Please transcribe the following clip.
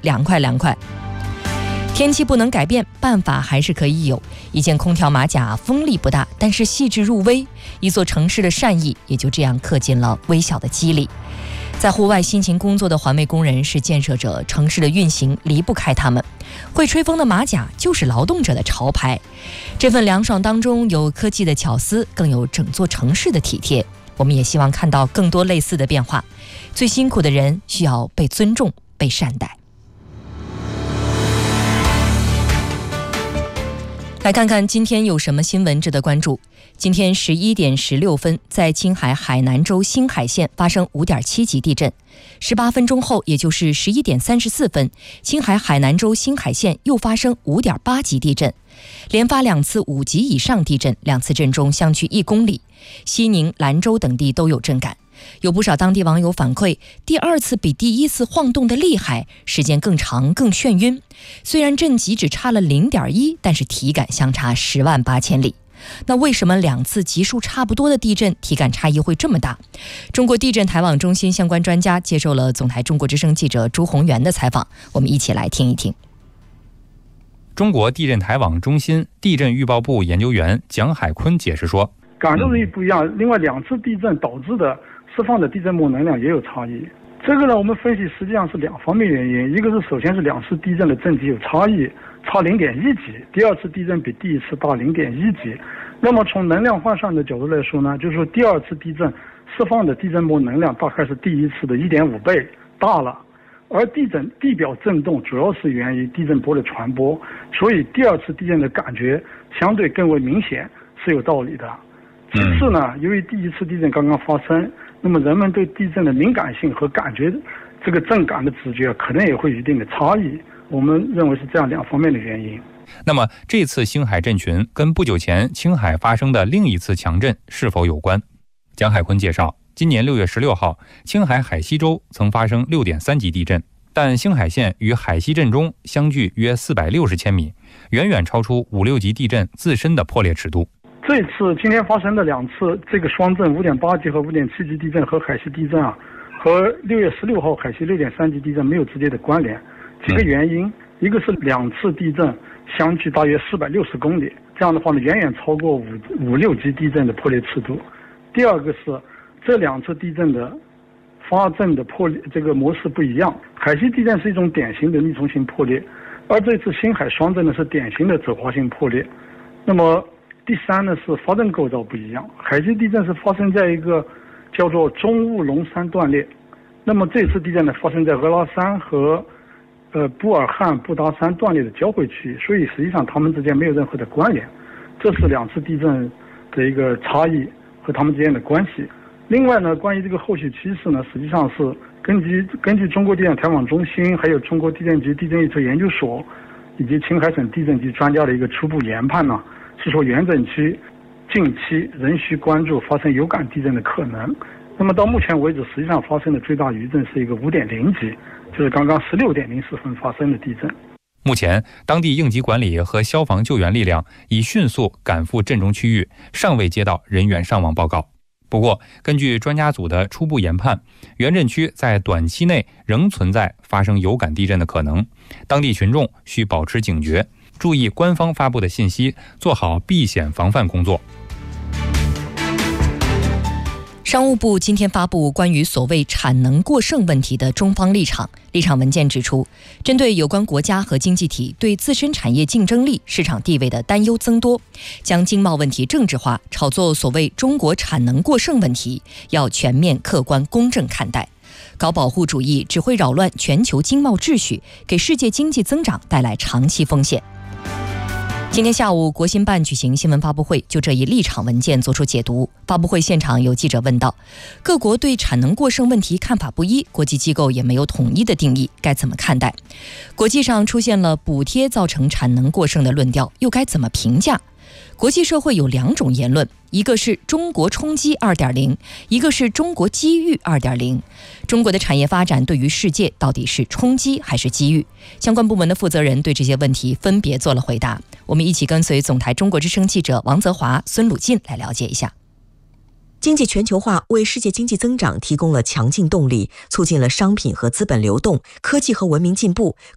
凉快凉快。天气不能改变，办法还是可以有。一件空调马甲锋利不大，但是细致入微，一座城市的善意也就这样刻进了微小的肌理。在户外辛勤工作的环卫工人是建设者，城市的运行离不开他们。会吹风的马甲就是劳动者的潮牌。这份凉爽当中有科技的巧思，更有整座城市的体贴。我们也希望看到更多类似的变化。最辛苦的人需要被尊重、被善待。来看看今天有什么新闻值得关注。今天11点16分，在青海海南州兴海县发生5.7级地震。18分钟后，也就是11点34分，青海海南州兴海县又发生5.8级地震，连发2次5级以上地震，2次震中相距1公里。西宁、兰州等地都有震感。有不少当地网友反馈，第2次比第1次晃动的厉害，时间更长更眩晕。虽然震级只差了0.1，但是体感相差10万8千里。那为什么2次级数差不多的地震体感差异会这么大？中国地震台网中心相关专家接受了总台中国之声记者朱宏元的采访，我们一起来听一听。 中国地震台网中心地震预报部研究员蒋海坤解释说， 感受力不一样，另外2次地震导致的释放的地震波能量也有差异。这个呢，我们分析实际上是2方面原因，一个是首先是2次地震的震级有差异，差0.1级，第2次地震比第1次大0.1级。那么从能量换算的角度来说呢，就是说第2次地震释放的地震波能量大概是第1次的1.5倍大了，而地表震动主要是源于地震波的传播，所以第2次地震的感觉相对更为明显，是有道理的。其次呢，由于第1次地震刚刚发生，那么人们对地震的敏感性和感觉这个震感的直觉可能也会有一定的差异，我们认为是这样2方面的原因。 那么这次兴海震群跟不久前青海发生的另一次强震是否有关？蒋海坤介绍，今年6月16号，青海海西州曾发生6.3级地震，但兴海县与海西震中相距约460千米，远远超出5、6级地震自身的破裂尺度。 这次今天发生的2次这个双震5.8级和5.7级地震和海西地震和6月16号海西6.3级地震没有直接的关联。几个原因，一个是2次地震相距大约460公里，这样的话呢，远远超过5、6级地震的破裂尺度。第二个是这2次地震的发震的破裂这个模式不一样，海西地震是一种典型的逆冲性破裂，而这次兴海双震呢是典型的走滑性破裂。那么第3呢是发震构造不一样，海西地震是发生在一个叫做中乌龙山断裂，那么这次地震呢发生在俄拉山和布尔汉布达山断裂的交汇区，所以实际上它们之间没有任何的关联，这是2次地震的一个差异和它们之间的关系。另外呢，关于这个后续趋势呢，实际上是根据中国地震台网中心还有中国地震局地震预测研究所以及青海省地震局专家的一个初步研判呢，是说原震区近期仍需关注发生有感地震的可能。那么到目前为止，实际上发生的最大余震是一个5.0级，就是刚刚16.04分发生的地震。 目前当地应急管理和消防救援力量已迅速赶赴震中区域，尚未接到人员伤亡报告。不过根据专家组的初步研判，原震区在短期内仍存在发生有感地震的可能，当地群众需保持警觉，注意官方发布的信息，做好避险防范工作。 商务部今天发布关于所谓产能过剩问题的中方立场。立场文件指出，针对有关国家和经济体对自身产业竞争力、市场地位的担忧增多，将经贸问题政治化，炒作所谓中国产能过剩问题，要全面、客观、公正看待。搞保护主义只会扰乱全球经贸秩序，给世界经济增长带来长期风险。今天下午，国新办举行新闻发布会，就这一立场文件作出解读。发布会现场有记者问道，各国对产能过剩问题看法不一，国际机构也没有统一的定义，该怎么看待？国际上出现了补贴造成产能过剩的论调，又该怎么评价？国际社会有2种言论，一个是中国冲击 2.0， 一个是中国机遇 2.0。 中国的产业发展对于世界到底是冲击还是机遇？相关部门的负责人对这些问题分别做了回答。我们一起跟随总台中国之声记者王泽华、孙鲁进来了解一下。 经济全球化为世界经济增长提供了强劲动力，促进了商品和资本流动、科技和文明进步，